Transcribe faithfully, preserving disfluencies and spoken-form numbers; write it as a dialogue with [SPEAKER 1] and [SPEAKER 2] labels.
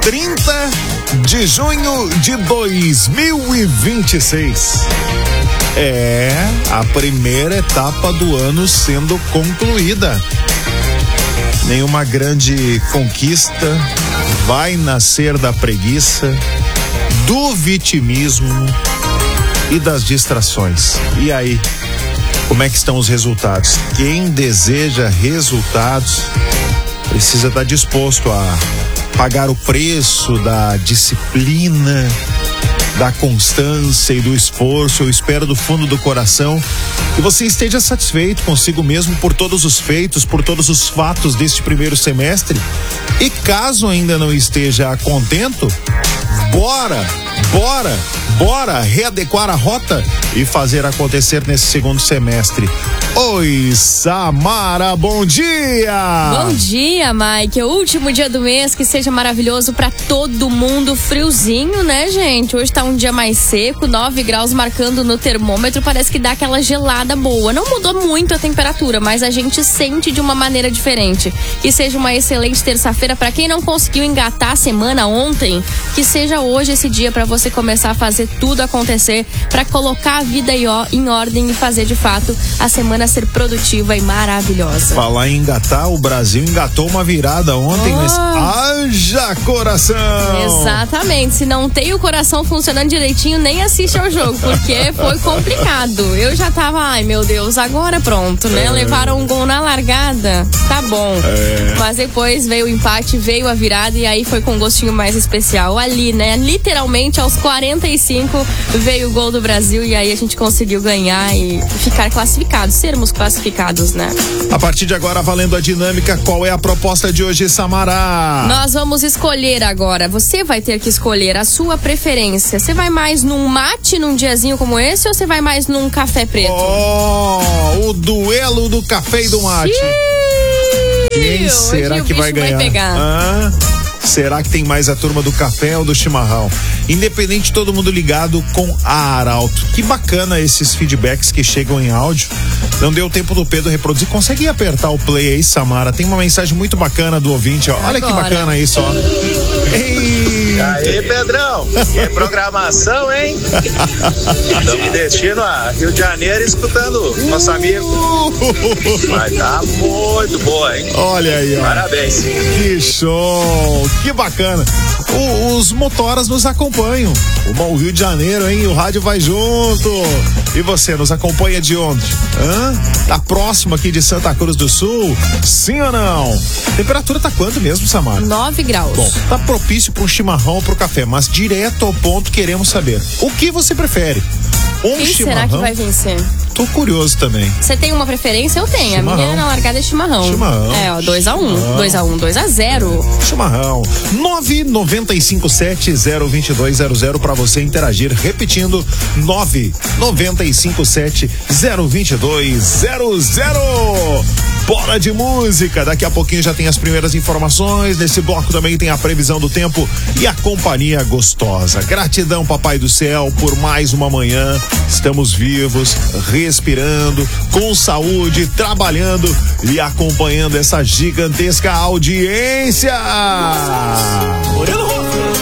[SPEAKER 1] trinta de junho de dois mil e vinte e seis. É a primeira etapa do ano sendo concluída. Nenhuma grande conquista vai nascer da preguiça, do vitimismo e das distrações. E aí, como é que estão os resultados? Quem deseja resultados precisa estar disposto a pagar o preço da disciplina, da constância e do esforço. Eu espero do fundo do coração que você esteja satisfeito consigo mesmo por todos os feitos, por todos os fatos deste primeiro semestre. E caso ainda não esteja contento, bora, bora, bora readequar a rota e fazer acontecer nesse segundo semestre. Oi, Samara, bom dia!
[SPEAKER 2] Bom dia, Mike. É o último dia do mês, que seja maravilhoso pra todo mundo. Friozinho, né, gente? Hoje tá um dia mais seco, nove graus marcando no termômetro, parece que dá aquela gelada boa. Não mudou muito a temperatura, mas a gente sente de uma maneira diferente. Que seja uma excelente terça-feira pra quem não conseguiu engatar a semana ontem, que seja hoje esse dia pra você começar a fazer tudo acontecer, pra colocar a vida em ordem e fazer de fato a semana ser produtiva e maravilhosa.
[SPEAKER 1] Falar em engatar, o Brasil engatou uma virada ontem, oh. mas haja coração!
[SPEAKER 2] Exatamente, se não tem o coração funcionando direitinho, nem assiste ao jogo, porque foi complicado. Eu já tava, ai meu Deus, agora pronto, né? É. Levaram um gol na largada, tá bom. É. Mas depois veio o empate, veio a virada e aí foi com um gostinho mais especial. Ali, né? Literalmente aos quarenta e cinco veio o gol do Brasil e aí a gente conseguiu ganhar e ficar classificado, sermos classificados, né?
[SPEAKER 1] A partir de agora, valendo a dinâmica, qual é a proposta de hoje, Samara?
[SPEAKER 2] Nós vamos escolher agora, você vai ter que escolher a sua preferência. Você vai mais num mate num diazinho como esse ou você vai mais num café preto?
[SPEAKER 1] Oh, o duelo do café e do mate. Xiii, Quem será que vai ganhar?
[SPEAKER 2] Vai pegar.
[SPEAKER 1] Ah? Será que tem mais a turma do café ou do chimarrão? Independente, todo mundo ligado com a Arauto. Que bacana esses feedbacks que chegam em áudio. Não deu tempo do Pedro reproduzir. Consegue apertar o play aí, Samara? Tem uma mensagem muito bacana do ouvinte, ó. Olha que bacana isso, ó. Ei!
[SPEAKER 3] Aí, Pedrão, que programação, hein? Estamos destino a Rio de Janeiro escutando nosso amigo. Vai tá muito boa, hein?
[SPEAKER 1] Olha aí, ó.
[SPEAKER 3] Parabéns.
[SPEAKER 1] Que show, que bacana. O, os motoras nos acompanham. O Rio de Janeiro, hein? O rádio vai junto. E você nos acompanha de onde? Hã? Tá próximo aqui de Santa Cruz do Sul? Sim ou não? A temperatura tá quanto mesmo, Samara?
[SPEAKER 2] nove graus.
[SPEAKER 1] Bom, tá propício pro chimarrão ou pro café, mas direto ao ponto queremos saber. O que você prefere? Um
[SPEAKER 2] Quem
[SPEAKER 1] chimarrão?
[SPEAKER 2] será que vai vencer?
[SPEAKER 1] Tô curioso também.
[SPEAKER 2] Você tem uma preferência? Eu tenho.
[SPEAKER 1] Chimarrão.
[SPEAKER 2] A minha na largada é chimarrão.
[SPEAKER 1] Chimarrão.
[SPEAKER 2] É, ó, dois a um. dois a um, dois a zero.
[SPEAKER 1] Chimarrão. nove nove cinco sete zero dois dois zero zero pra você interagir. Repetindo, nove nove cinco sete zero dois dois zero zero. Bora de música. Daqui a pouquinho já tem as primeiras informações. Nesse bloco também tem a previsão do tempo e a companhia gostosa. Gratidão, Papai do Céu, por mais uma manhã. Estamos vivos, respirando, com saúde, trabalhando e acompanhando essa gigantesca audiência. Murilo Rufo.